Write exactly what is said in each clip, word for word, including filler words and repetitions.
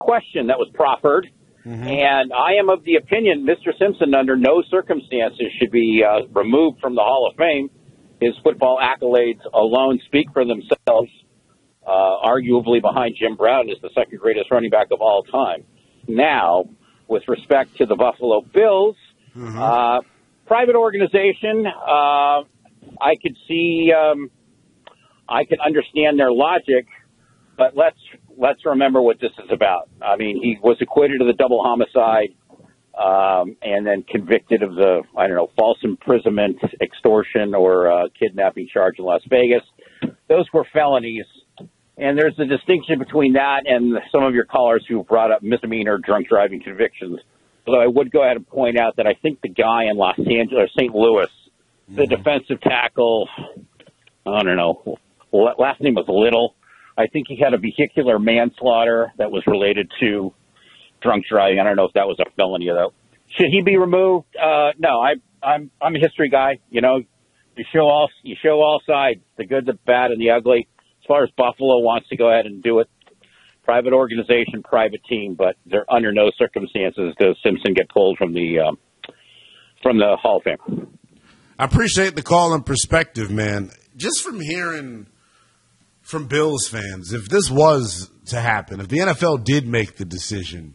question that was proffered. Mm-hmm. And I am of the opinion Mister Simpson, under no circumstances, should be uh, removed from the Hall of Fame. His football accolades alone speak for themselves. Uh, arguably behind Jim Brown is the second greatest running back of all time. Now, with respect to the Buffalo Bills, mm-hmm. uh, private organization, uh, I could see, um, I can understand their logic, but let's let's remember what this is about. I mean, he was acquitted of the double homicide um, and then convicted of the, I don't know, false imprisonment, extortion, or uh, kidnapping charge in Las Vegas. Those were felonies. And there's a distinction between that and some of your callers who brought up misdemeanor drunk driving convictions. Although I would go ahead and point out that I think the guy in Los Angeles, or Saint Louis, mm-hmm. the defensive tackle, I don't know, last name was Little. I think he had a vehicular manslaughter that was related to drunk driving. I don't know if that was a felony, though. Should he be removed? Uh, no, I, I'm I'm a history guy. You know, you show all you show all sides, the good, the bad, and the ugly. As far as Buffalo wants to go ahead and do it, private organization, private team, but they're under no circumstances does Simpson get pulled from the um, from the Hall of Fame. I appreciate the call and perspective, man. Just from hearing from Bills fans, if this was to happen, if the N F L did make the decision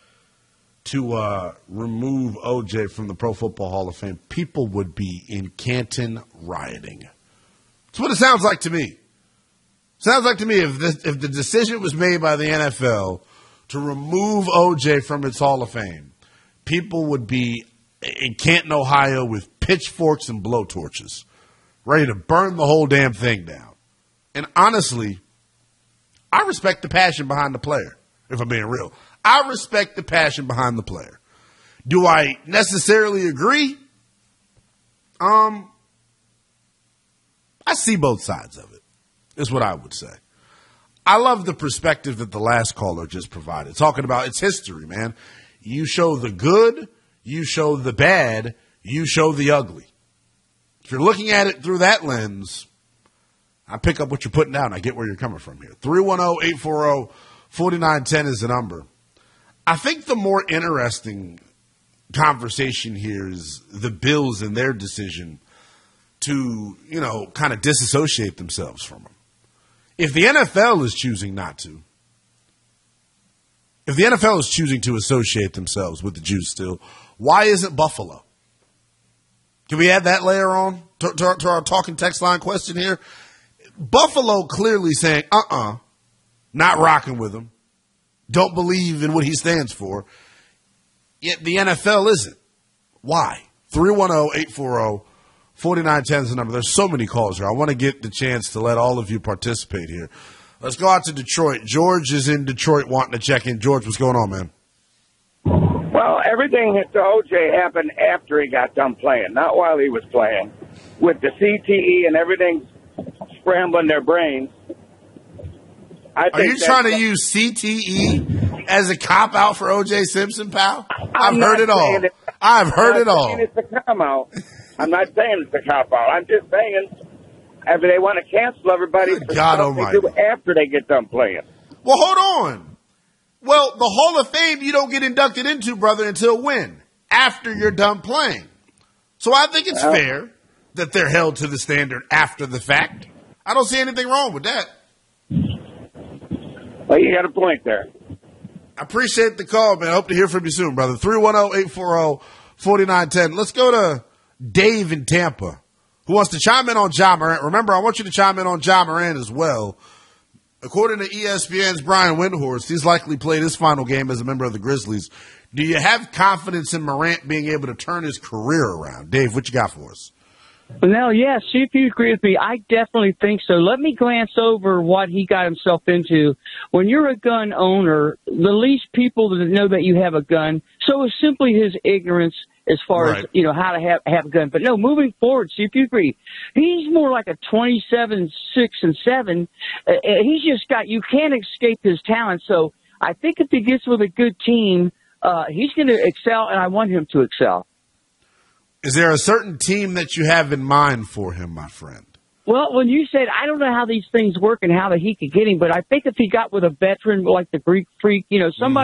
to uh, remove O J from the Pro Football Hall of Fame, people would be in Canton rioting. That's what it sounds like to me. Sounds like to me if the, if the decision was made by the N F L to remove O J from its Hall of Fame, people would be in Canton, Ohio with pitchforks and blowtorches, ready to burn the whole damn thing down. And honestly, I respect the passion behind the player, if I'm being real. I respect the passion behind the player. Do I necessarily agree? Um, I see both sides of it. Is what I would say. I love the perspective that the last caller just provided, talking about it's history, man. You show the good, you show the bad, you show the ugly. If you're looking at it through that lens, I pick up what you're putting down. I get where you're coming from here. three one zero, eight four zero, four nine one zero is the number. I think the more interesting conversation here is the Bills and their decision to, you know, kind of disassociate themselves from him. If the N F L is choosing not to, if the N F L is choosing to associate themselves with the Jews still, why isn't Buffalo? Can we add that layer on to, to, to our talking text line question here? Buffalo clearly saying, uh-uh, not rocking with him, don't believe in what he stands for, yet the N F L isn't. Why? three one zero, eight four zero, four nine one zero is the number. There's so many calls here. I want to get the chance to let all of you participate here. Let's go out to Detroit. George is in Detroit wanting to check in. George, what's going on, man? Well, everything to O J happened after he got done playing, not while he was playing. With the C T E and everything scrambling their brains. I Are you trying to use C T E as a cop-out for O J Simpson, pal? I've I'm heard it all. It, I've heard it all. It's a cop-out. I'm not saying it's a cop-out. I'm just saying after they want to cancel everybody Good for God stuff they almighty. do after they get done playing. Well, hold on. Well, the Hall of Fame you don't get inducted into, brother, until when? After you're done playing. So I think it's well, fair that they're held to the standard after the fact. I don't see anything wrong with that. Well, you got a point there. I appreciate the call, man. I hope to hear from you soon, brother. three one zero, eight four zero, four nine one zero. Let's go to Dave in Tampa, who wants to chime in on Ja Morant. Remember, I want you to chime in on Ja Morant as well. According to E S P N's Brian Windhorst, he's likely played his final game as a member of the Grizzlies. Do you have confidence in Morant being able to turn his career around? Dave, what you got for us? Well, yeah, see if you agree with me. I definitely think so. Let me glance over what he got himself into. When you're a gun owner, the least people that know that you have a gun, so it's simply his ignorance as far right. as, you know, how to have, have a gun. But no, moving forward, see if you agree. He's more like a twenty-seven, six, and seven. Uh, he's just got, you can't escape his talent. So I think if he gets with a good team, uh, he's going to excel, and I want him to excel. Is there a certain team that you have in mind for him, my friend? Well, when you said, I don't know how these things work and how he could get him, but I think if he got with a veteran like the Greek Freak, you know, somebody